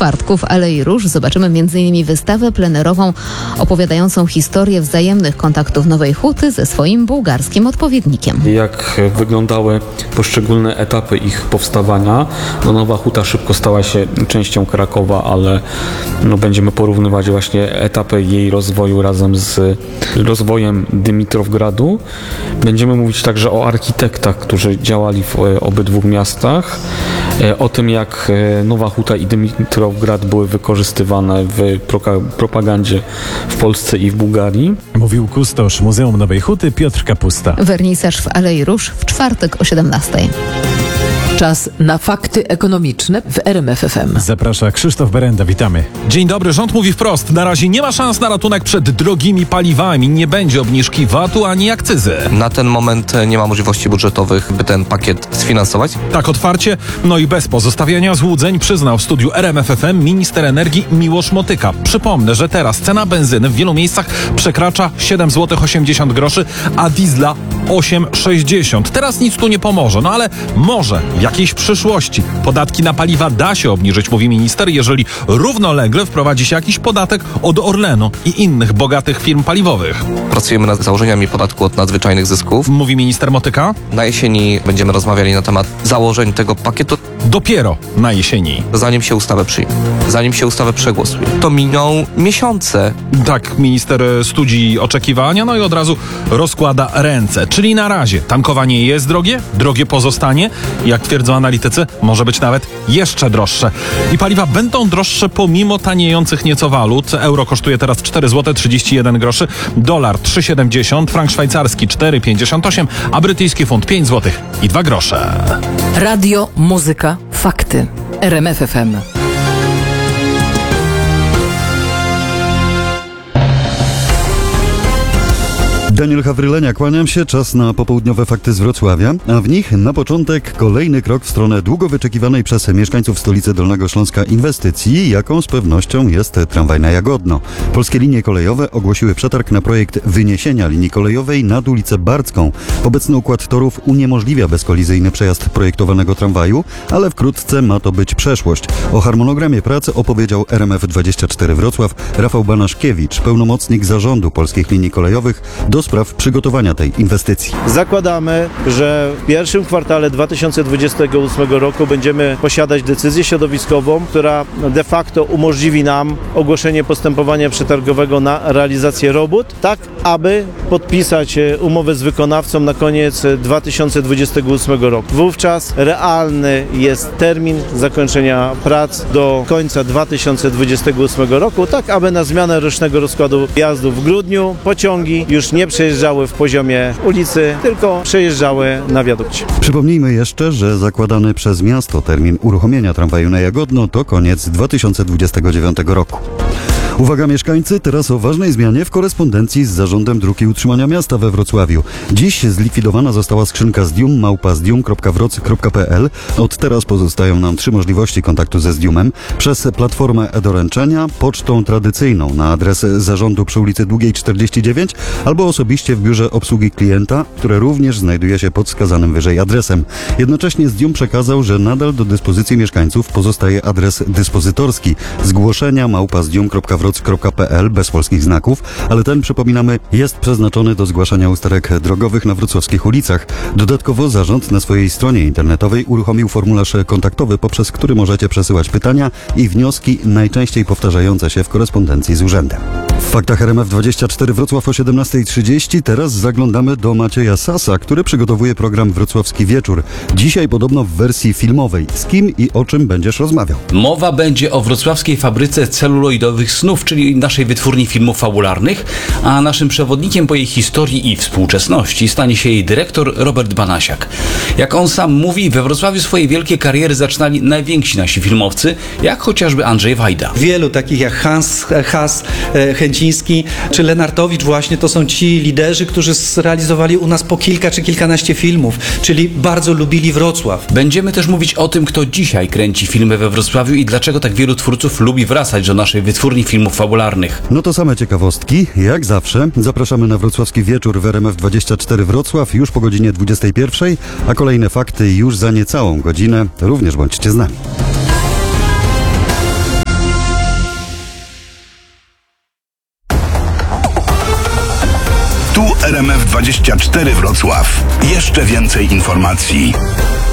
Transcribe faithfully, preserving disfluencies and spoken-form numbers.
czwartku w Alei Róż zobaczymy między innymi wystawę plenerową opowiadającą historię wzajemnych kontaktów Nowej Huty ze swoim bułgarskim odpowiednikiem. Jak wyglądały poszczególne etapy ich powstawania. No, Nowa Huta szybko stała się częścią Krakowa, ale no, będziemy porównywać właśnie etapy jej rozwoju razem z rozwojem Dymitrowgradu. Będziemy mówić także o architektach, którzy działali w obydwu miastach, o tym, jak Nowa Huta i Dymitrowgrad były wykorzystywane w propagandzie w Polsce i w Bułgarii. Mówił kustosz Muzeum Nowej Huty Piotr Kapusta. Wernisaż w Alei Róż w czwartek o siedemnastej. Czas na fakty ekonomiczne w R M F F M. Zaprasza Krzysztof Berenda, witamy. Dzień dobry, rząd mówi wprost. Na razie nie ma szans na ratunek przed drogimi paliwami. Nie będzie obniżki V A T-u ani akcyzy. Na ten moment nie ma możliwości budżetowych, by ten pakiet sfinansować. Tak otwarcie, no i bez pozostawiania złudzeń przyznał w studiu R M F F M minister energii Miłosz Motyka. Przypomnę, że teraz cena benzyny w wielu miejscach przekracza siedem złotych osiemdziesiąt groszy, a diesla osiem sześćdziesiąt. Teraz nic tu nie pomoże, no ale może w jakiejś przyszłości podatki na paliwa da się obniżyć, mówi minister, jeżeli równolegle wprowadzi się jakiś podatek od Orlenu i innych bogatych firm paliwowych. Pracujemy nad założeniami podatku od nadzwyczajnych zysków. Mówi minister Motyka. Na jesieni będziemy rozmawiali na temat założeń tego pakietu. Dopiero na jesieni. Zanim się ustawę przyjmie, zanim się ustawę przegłosuje. To miną miesiące. Tak minister studzi oczekiwania, no i od razu rozkłada ręce. Czyli na razie tankowanie jest drogie, drogie pozostanie. Jak twierdzą analitycy, może być nawet jeszcze droższe. I paliwa będą droższe pomimo taniejących nieco walut. Euro kosztuje teraz cztery złote trzydzieści jeden groszy, dolar trzy siedemdziesiąt, frank szwajcarski cztery pięćdziesiąt osiem, a brytyjski funt pięć złotych i dwa grosze. Radio, muzyka, fakty. R M F F M. Daniel Hawrylenia, kłaniam się. Czas na popołudniowe fakty z Wrocławia, a w nich na początek kolejny krok w stronę długo wyczekiwanej przez mieszkańców stolicy Dolnego Śląska inwestycji, jaką z pewnością jest tramwaj na Jagodno. Polskie linie kolejowe ogłosiły przetarg na projekt wyniesienia linii kolejowej nad ulicę Barcką. Obecny układ torów uniemożliwia bezkolizyjny przejazd projektowanego tramwaju, ale wkrótce ma to być przeszłość. O harmonogramie pracy opowiedział R M F dwadzieścia cztery Wrocław Rafał Banaszkiewicz, pełnomocnik zarządu Polskich Linii Kolejowych do spraw przygotowania tej inwestycji. Zakładamy, że w pierwszym kwartale dwa tysiące dwudziestego ósmego roku będziemy posiadać decyzję środowiskową, która de facto umożliwi nam ogłoszenie postępowania przetargowego na realizację robót, tak aby podpisać umowę z wykonawcą na koniec dwa tysiące dwudziestego ósmego roku. Wówczas realny jest termin zakończenia prac do końca dwa tysiące dwudziestego ósmego roku, tak aby na zmianę rocznego rozkładu jazdy w grudniu pociągi już nie przejeżdżały w poziomie ulicy, tylko przejeżdżały na wiadukcie. Przypomnijmy jeszcze, że zakładany przez miasto termin uruchomienia tramwaju na Jagodno to koniec dwa tysiące dwudziestego dziewiątego roku. Uwaga mieszkańcy, teraz o ważnej zmianie w korespondencji z Zarządem Dróg i Utrzymania Miasta we Wrocławiu. Dziś zlikwidowana została skrzynka zdium małpa zdium kropka wrocy kropka p l. Od teraz pozostają nam trzy możliwości kontaktu ze Zdiumem: przez platformę e-doręczenia, pocztą tradycyjną na adres zarządu przy ulicy Długiej czterdzieści dziewięć albo osobiście w biurze obsługi klienta, które również znajduje się pod wskazanym wyżej adresem. Jednocześnie Zdium przekazał, że nadal do dyspozycji mieszkańców pozostaje adres dyspozytorski zgłoszenia małpa zdium kropka wrocy kropka p l bez polskich znaków, ale ten, przypominamy, jest przeznaczony do zgłaszania usterek drogowych na wrocławskich ulicach. Dodatkowo zarząd na swojej stronie internetowej uruchomił formularz kontaktowy, poprzez który możecie przesyłać pytania i wnioski najczęściej powtarzające się w korespondencji z urzędem. W faktach R M F dwadzieścia cztery Wrocław o siedemnasta trzydzieści teraz zaglądamy do Macieja Sasa, który przygotowuje program Wrocławski Wieczór. Dzisiaj podobno w wersji filmowej. Z kim i o czym będziesz rozmawiał? Mowa będzie o wrocławskiej fabryce celuloidowych snów, czyli naszej wytwórni filmów fabularnych, a naszym przewodnikiem po jej historii i współczesności stanie się jej dyrektor Robert Banasiak. Jak on sam mówi, we Wrocławiu swoje wielkie kariery zaczynali najwięksi nasi filmowcy, jak chociażby Andrzej Wajda. Wielu takich jak Hans Has, Chęciński czy Lenartowicz właśnie to są ci liderzy, którzy zrealizowali u nas po kilka czy kilkanaście filmów, czyli bardzo lubili Wrocław. Będziemy też mówić o tym, kto dzisiaj kręci filmy we Wrocławiu i dlaczego tak wielu twórców lubi wracać do naszej wytwórni filmów fabularnych. No to same ciekawostki. Jak zawsze zapraszamy na Wrocławski Wieczór w R M F dwadzieścia cztery Wrocław już po godzinie dwudziestej pierwszej, a kolejne fakty już za niecałą godzinę. Również bądźcie z nami. Tu R M F dwadzieścia cztery Wrocław. Jeszcze więcej informacji.